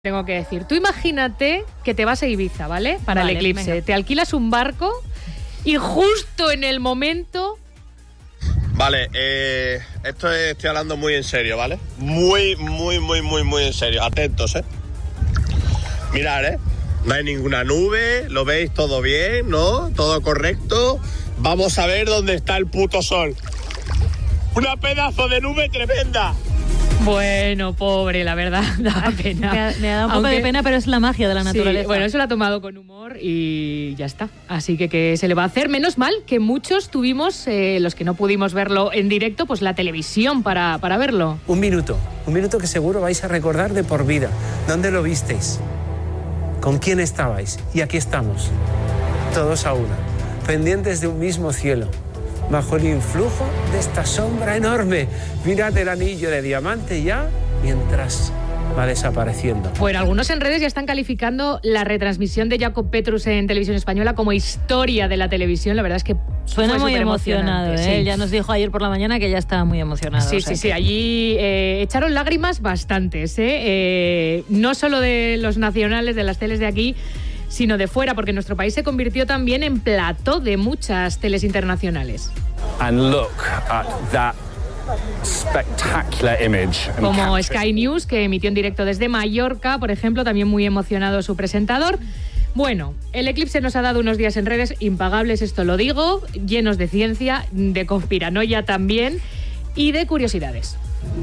Tengo que decir, tú imagínate que te vas a Ibiza, ¿vale? Para el eclipse. Venga. Te alquilas un barco y justo en el momento... Vale, estoy hablando muy en serio, ¿vale? Muy en serio. Atentos, ¿eh? Mirad, no hay ninguna nube, lo veis todo bien, ¿no? Todo correcto. Vamos a ver dónde está el puto sol. Una pedazo de nube tremenda. Bueno, pobre, la verdad, da pena. Me ha dado un poco de pena, pero es la magia de la naturaleza. Sí, bueno, eso lo ha tomado con humor y ya está. Así que, ¿qué se le va a hacer? Menos mal que muchos tuvimos, los que no pudimos verlo en directo, pues la televisión para verlo. Un minuto que seguro vais a recordar de por vida. ¿Dónde lo visteis? ¿Con quién estabais? Y aquí estamos, todos a una, pendientes de un mismo cielo, bajo el influjo de esta sombra enorme. Mirad el anillo de diamante ya, mientras va desapareciendo. Bueno, algunos en redes ya están calificando la retransmisión de Jacob Petrus en Televisión Española como historia de la televisión. La verdad es que suena muy emocionado, ¿eh? Sí. Ya nos dijo ayer por la mañana que ya estaba muy emocionado. Sí, sí. Allí echaron lágrimas bastantes, ¿eh? No solo de los nacionales, de las teles de aquí, sino de fuera, porque nuestro país se convirtió también en plató de muchas teles internacionales. And look at that spectacular image. Como Sky News, que emitió en directo desde Mallorca, por ejemplo, también muy emocionado su presentador. Bueno, el eclipse nos ha dado unos días en redes impagables, esto lo digo, llenos de ciencia, de conspiranoia también y de curiosidades.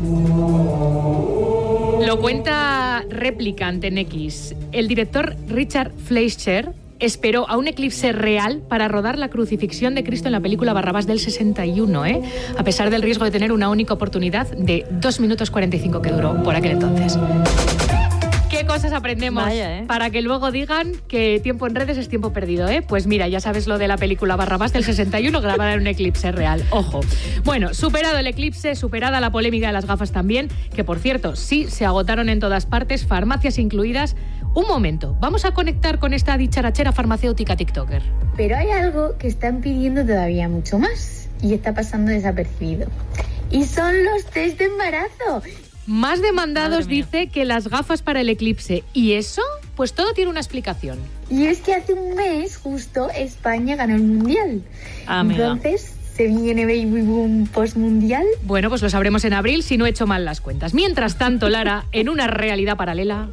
Lo cuenta Replicant en X. El director Richard Fleischer esperó a un eclipse real para rodar la crucifixión de Cristo en la película Barrabás del 61, a pesar del riesgo de tener una única oportunidad de 2 minutos 45 que duró por aquel entonces. ¿Qué cosas aprendemos? Vaya, para que luego digan que tiempo en redes es tiempo perdido, Pues mira, ya sabes lo de la película Barrabás del 61 grabada en un eclipse real. Ojo. Bueno, superado el eclipse, superada la polémica de las gafas también, que por cierto, sí, se agotaron en todas partes, farmacias incluidas. Un momento, vamos a conectar con esta dicharachera farmacéutica tiktoker. Pero hay algo que están pidiendo todavía mucho más y está pasando desapercibido. Y son los test de embarazo. Más demandados, dice, que las gafas para el eclipse. ¿Y eso? Pues todo tiene una explicación. Y es que hace un mes, justo, España ganó el Mundial. Entonces, ¿se viene baby boom postmundial? Bueno, pues lo sabremos en abril si no he hecho mal las cuentas. Mientras tanto, Lara, en una realidad paralela...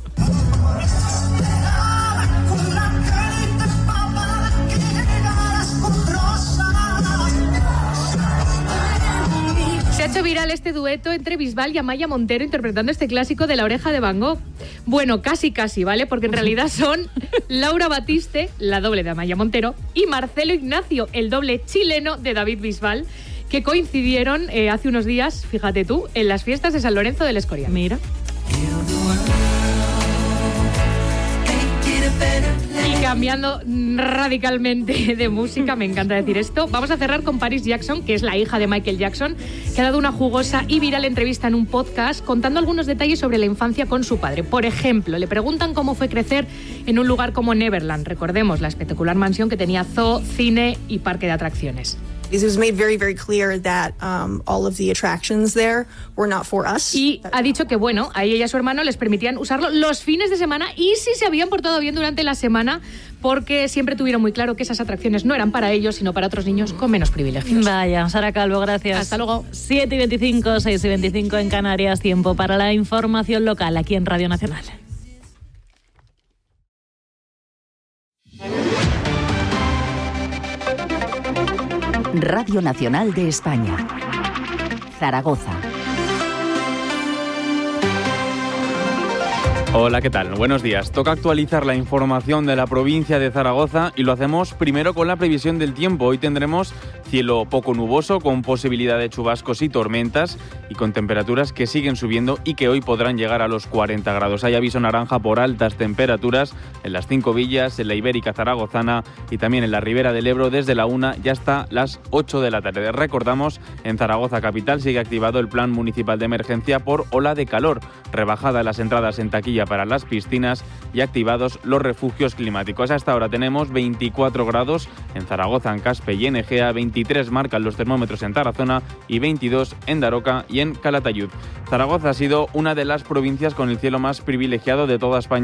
Se ha hecho viral este dueto entre Bisbal y Amaya Montero interpretando este clásico de La oreja de Van Gogh. Bueno, casi, ¿vale? Porque en realidad son Laura Batiste, la doble de Amaya Montero, y Marcelo Ignacio, el doble chileno de David Bisbal, que coincidieron hace unos días, fíjate tú, en las fiestas de San Lorenzo del Escorial. Mira. Y cambiando radicalmente de música, me encanta decir esto, vamos a cerrar con Paris Jackson, que es la hija de Michael Jackson, que ha dado una jugosa y viral entrevista en un podcast contando algunos detalles sobre la infancia con su padre. Por ejemplo, le preguntan cómo fue crecer en un lugar como Neverland, recordemos la espectacular mansión que tenía zoo, cine y parque de atracciones. It was made very, very clear that all of the attractions there were not for us. Y ha dicho que, bueno, a ella y a su hermano les permitían usarlo los fines de semana y si se habían portado bien durante la semana, porque siempre tuvieron muy claro que esas atracciones no eran para ellos, sino para otros niños con menos privilegios. Vaya, Sara Calvo, gracias. Hasta luego. 7:25, 6:25 en Canarias, tiempo para la información local aquí en Radio Nacional. Radio Nacional de España, Zaragoza. Hola, ¿qué tal? Buenos días. Toca actualizar la información de la provincia de Zaragoza y lo hacemos primero con la previsión del tiempo. Hoy tendremos cielo poco nuboso con posibilidad de chubascos y tormentas y con temperaturas que siguen subiendo y que hoy podrán llegar a los 40 grados. Hay aviso naranja por altas temperaturas en las 5 villas, en la Ibérica zaragozana y también en la Ribera del Ebro desde la 1 ya hasta las 8 de la tarde. Recordamos, en Zaragoza capital sigue activado el plan municipal de emergencia por ola de calor, rebajada las entradas en taquilla emergencia para las piscinas y activados los refugios climáticos. Hasta ahora tenemos 24 grados en Zaragoza, en Caspe y en Egea, 23 marcan los termómetros en Tarazona y 22 en Daroca y en Calatayud. Zaragoza ha sido una de las provincias con el cielo más privilegiado de toda España